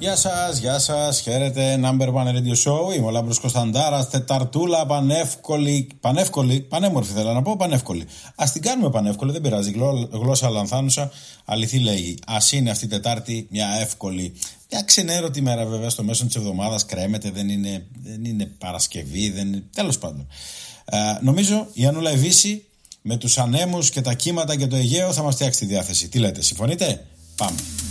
Γεια σας, χαίρετε, Number One Radio Show, είμαι ο Λάμπρος Κωνσταντάρας, τεταρτούλα πανέμορφη θέλω να πω, πανεύκολη. Ας την κάνουμε πανεύκολη, δεν πειράζει, γλώσσα λανθάνουσα, αληθή λέγει. Ας είναι αυτή η Τετάρτη μια εύκολη, μια ξενέρωτη μέρα βέβαια, στο μέσο της εβδομάδας, κρέμεται, δεν είναι Παρασκευή, τέλος πάντων. Νομίζω η Ανούλα Ευύση με τους ανέμους και τα κύματα και το Αιγαίο θα μας φτιάξει τη διάθεση. Τι λέτε, συμφωνείτε? Πάμε.